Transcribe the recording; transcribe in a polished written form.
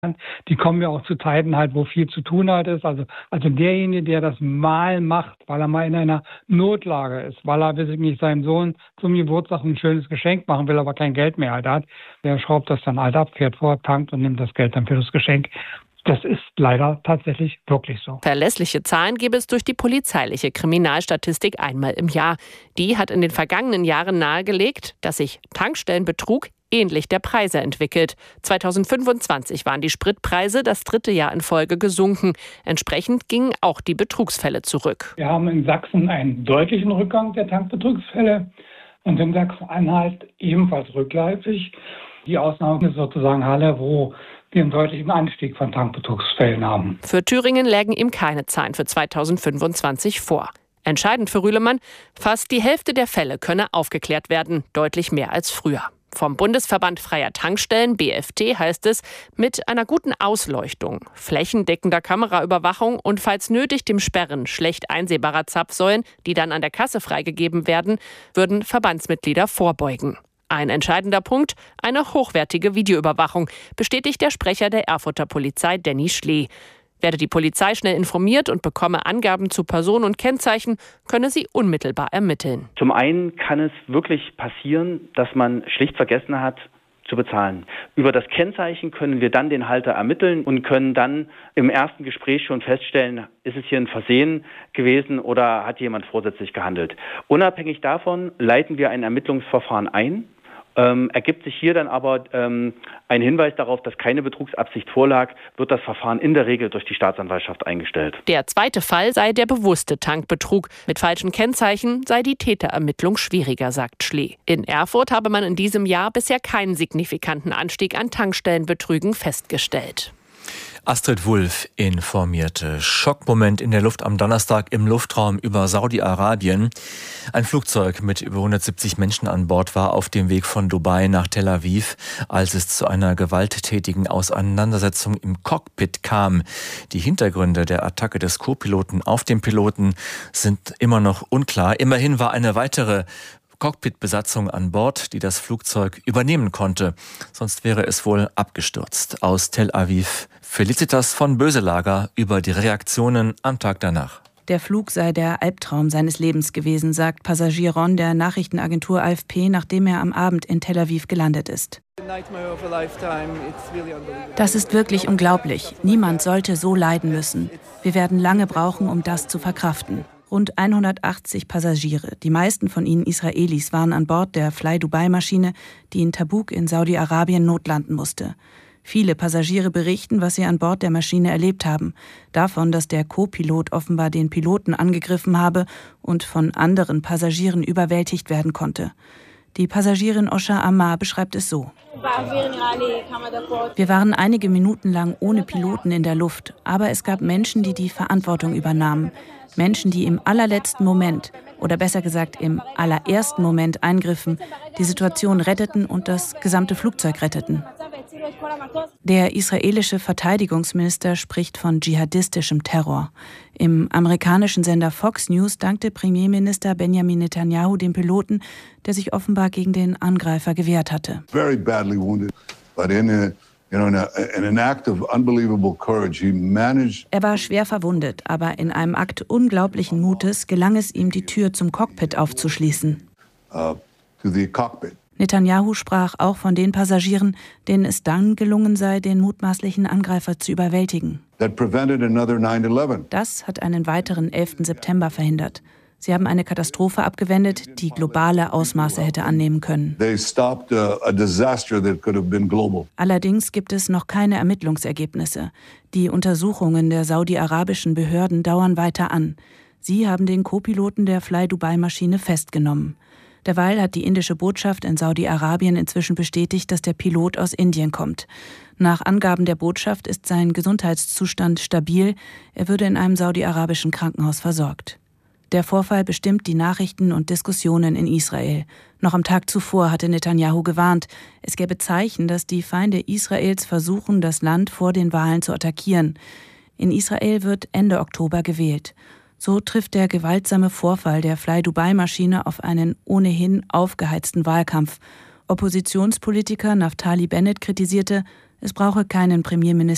Die kommen ja auch zu Zeiten halt, wo viel zu tun halt ist. Also derjenige, der das mal macht, weil er mal in einer Notlage ist, weil er, weiß ich nicht, seinem Sohn zum Geburtstag ein schönes Geschenk machen will, aber kein Geld mehr halt hat, der schraubt das dann halt ab, fährt vor, tankt und nimmt das Geld dann für das Geschenk. Das ist leider tatsächlich wirklich so. Verlässliche Zahlen gäbe es durch die polizeiliche Kriminalstatistik einmal im Jahr. Die hat in den vergangenen Jahren nahegelegt, dass sich Tankstellenbetrug ähnlich der Preise entwickelt. 2025 waren die Spritpreise das 3. Jahr in Folge gesunken. Entsprechend gingen auch die Betrugsfälle zurück. Wir haben in Sachsen einen deutlichen Rückgang der Tankbetrugsfälle und in Sachsen-Anhalt ebenfalls rückläufig. Die Ausnahme ist sozusagen Halle, wo wir einen deutlichen Anstieg von Tankbetrugsfällen haben. Für Thüringen lägen ihm keine Zahlen für 2025 vor. Entscheidend für Rühlemann, fast die Hälfte der Fälle könne aufgeklärt werden, deutlich mehr als früher. Vom Bundesverband Freier Tankstellen, BFT, heißt es, mit einer guten Ausleuchtung, flächendeckender Kameraüberwachung und falls nötig dem Sperren schlecht einsehbarer Zapfsäulen, die dann an der Kasse freigegeben werden, würden Verbandsmitglieder vorbeugen. Ein entscheidender Punkt, eine hochwertige Videoüberwachung, bestätigt der Sprecher der Erfurter Polizei, Denny Schlee. Werde die Polizei schnell informiert und bekomme Angaben zu Person und Kennzeichen, könne sie unmittelbar ermitteln. Zum einen kann es wirklich passieren, dass man schlicht vergessen hat, zu bezahlen. Über das Kennzeichen können wir dann den Halter ermitteln und können dann im ersten Gespräch schon feststellen, ist es hier ein Versehen gewesen oder hat jemand vorsätzlich gehandelt. Unabhängig davon leiten wir ein Ermittlungsverfahren ein. Ergibt sich hier dann aber ein Hinweis darauf, dass keine Betrugsabsicht vorlag, wird das Verfahren in der Regel durch die Staatsanwaltschaft eingestellt. Der zweite Fall sei der bewusste Tankbetrug. Mit falschen Kennzeichen sei die Täterermittlung schwieriger, sagt Schlee. In Erfurt habe man in diesem Jahr bisher keinen signifikanten Anstieg an Tankstellenbetrügen festgestellt. Astrid Wulff informierte. Schockmoment in der Luft am Donnerstag im Luftraum über Saudi-Arabien. Ein Flugzeug mit über 170 Menschen an Bord war auf dem Weg von Dubai nach Tel Aviv, als es zu einer gewalttätigen Auseinandersetzung im Cockpit kam. Die Hintergründe der Attacke des Co-Piloten auf den Piloten sind immer noch unklar. Immerhin war eine weitere Cockpit-Besatzung an Bord, die das Flugzeug übernehmen konnte. Sonst wäre es wohl abgestürzt. Aus Tel Aviv Felicitas von Böselager über die Reaktionen am Tag danach. Der Flug sei der Albtraum seines Lebens gewesen, sagt Passagier Ron der Nachrichtenagentur AFP, nachdem er am Abend in Tel Aviv gelandet ist. Das ist wirklich unglaublich. Niemand sollte so leiden müssen. Wir werden lange brauchen, um das zu verkraften. Rund 180 Passagiere, die meisten von ihnen Israelis, waren an Bord der Fly-Dubai-Maschine, die in Tabuk in Saudi-Arabien notlanden musste. Viele Passagiere berichten, was sie an Bord der Maschine erlebt haben. Davon, dass der Co-Pilot offenbar den Piloten angegriffen habe und von anderen Passagieren überwältigt werden konnte. Die Passagierin Osha Ammar beschreibt es so. Wir waren einige Minuten lang ohne Piloten in der Luft, aber es gab Menschen, die die Verantwortung übernahmen. Menschen, die im allerletzten Moment, oder besser gesagt im allerersten Moment eingriffen, die Situation retteten und das gesamte Flugzeug retteten. Der israelische Verteidigungsminister spricht von dschihadistischem Terror. Im amerikanischen Sender Fox News dankte Premierminister Benjamin Netanyahu dem Piloten, der sich offenbar gegen den Angreifer gewehrt hatte. Very badly wounded, but in an act of unbelievable courage, he managed. Er war schwer verwundet, aber in einem Akt unglaublichen Mutes gelang es ihm, die Tür zum Cockpit aufzuschließen. To the cockpit. Netanyahu sprach auch von den Passagieren, denen es dann gelungen sei, den mutmaßlichen Angreifer zu überwältigen. That prevented another 9/11. Das hat einen weiteren 11. September verhindert. Sie haben eine Katastrophe abgewendet, die globale Ausmaße hätte annehmen können. They stopped a disaster that could have been global. Allerdings gibt es noch keine Ermittlungsergebnisse. Die Untersuchungen der saudi-arabischen Behörden dauern weiter an. Sie haben den Co-Piloten der Fly-Dubai-Maschine festgenommen. Derweil hat die indische Botschaft in Saudi-Arabien inzwischen bestätigt, dass der Pilot aus Indien kommt. Nach Angaben der Botschaft ist sein Gesundheitszustand stabil. Er würde in einem saudi-arabischen Krankenhaus versorgt. Der Vorfall bestimmt die Nachrichten und Diskussionen in Israel. Noch am Tag zuvor hatte Netanyahu gewarnt, es gäbe Zeichen, dass die Feinde Israels versuchen, das Land vor den Wahlen zu attackieren. In Israel wird Ende Oktober gewählt. So trifft der gewaltsame Vorfall der Fly-Dubai-Maschine auf einen ohnehin aufgeheizten Wahlkampf. Oppositionspolitiker Naftali Bennett kritisierte, es brauche keinen Premierminister